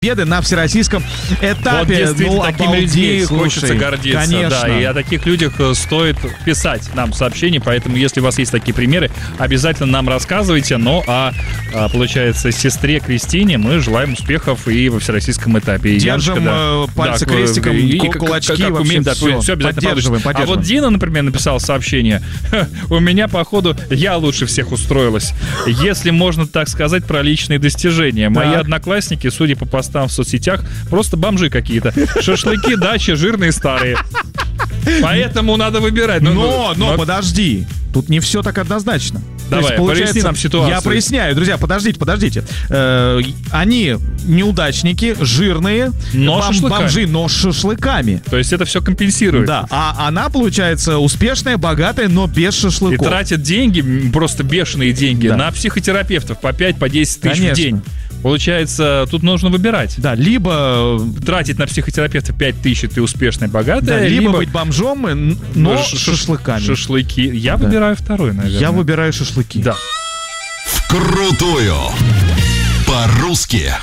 победы на всероссийском этапе. Вот действительно, такими людьми хочется гордиться. Конечно. Да, и о таких людях стоит писать нам сообщения, поэтому если у вас есть такие примеры, обязательно нам рассказывайте. Но получается, сестре Кристине мы желаем успехов и во всероссийском этапе. Держим пальцы крестиком, кулачки, как умеем, да, все обязательно поддерживаем. А вот Дина, например, написала сообщение: у меня, походу, я лучше всех устроилась. Если можно так сказать про личные достижения. Мои одноклассники, судя по постам в соцсетях, просто бомжи какие-то. Шашлыки, дачи, жирные, старые. Поэтому надо выбирать. Но подожди, тут не все так однозначно. Давай, проясни нам ситуацию. Я проясняю, друзья, подождите. Они неудачники, жирные, бомжи, но с шашлыками. То есть это все компенсирует. Да, а она, получается, успешная, богатая, но без шашлыков. И тратит деньги, просто бешеные деньги, на психотерапевтов по 5-10 тысяч в день. Получается, тут нужно выбирать. Да, либо тратить на психотерапевта 5 тысяч, ты успешная, богатая, да, либо быть бомжом, но с шашлыками. Шашлыки. Я выбираю второй, наверное. Я выбираю шашлыки. Да. Вкрутую. По-русски.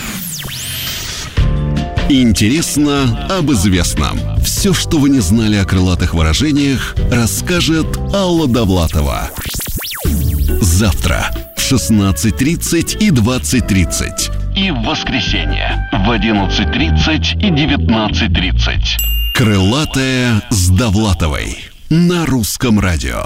Интересно об известном. Все, что вы не знали о крылатых выражениях, расскажет Алла Довлатова. Завтра в 16:30 и 20:30. И в воскресенье в 11:30 и 19:30. Крылатая с Довлатовой на Русском радио.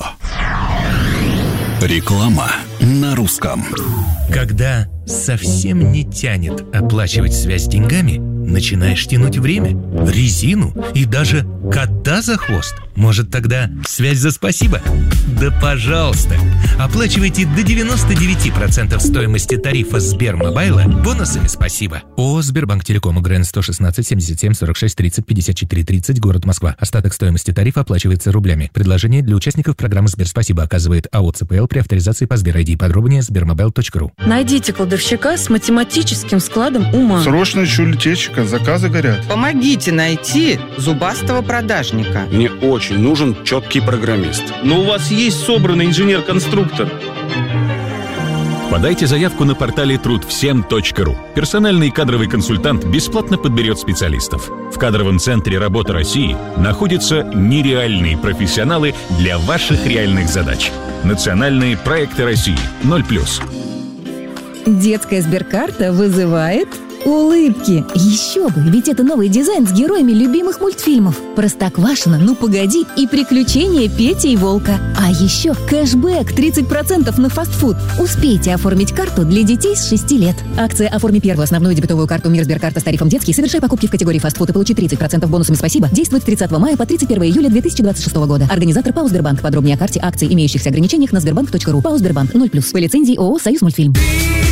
Реклама на русском. Когда совсем не тянет оплачивать связь деньгами, начинаешь тянуть время, резину и даже кота за хвост. Может, тогда связь за спасибо? Да пожалуйста! Оплачивайте до 99% стоимости тарифа Сбермобайла бонусами спасибо. ООО «Сбербанк Телеком», ГРН 116 77 46 30 54 30, город Москва. Остаток стоимости тарифа оплачивается рублями. Предложение для участников программы «Сберспасибо» оказывает АО «ЦПЛ» при авторизации по Сбер-ID. Подробнее sbermobile.ru. Найдите кладовщика с математическим складом ума. Срочно ищу литейщика, заказы горят. Помогите найти зубастого продажника. Мне очень нужен четкий программист. Но у вас есть собранный инженер-конструктор. Подайте заявку на портале трудвсем.ру. Персональный кадровый консультант бесплатно подберет специалистов. В кадровом центре «Работа России» находятся нереальные профессионалы для ваших реальных задач. Национальные проекты России 0+. Детская Сберкарта вызывает улыбки. Еще бы, ведь это новый дизайн с героями любимых мультфильмов. Простоквашино, Ну погоди и Приключения Пети и Волка. А еще кэшбэк 30% на фастфуд. Успейте оформить карту для детей с 6 лет. Акция «Оформи первую основную дебетовую карту Мир Сберкарта с тарифом детский, совершай покупки в категории фастфуд и получи 30% бонусами спасибо». Действует с 30 мая по 31 июля 2026 года. Организатор ПАО «Сбербанк». Подробнее о карте, акции, имеющихся ограничениях на sberbank.ru. ПАО «Сбербанк» 0+. По лицензии ООО «Союз Мультфильм».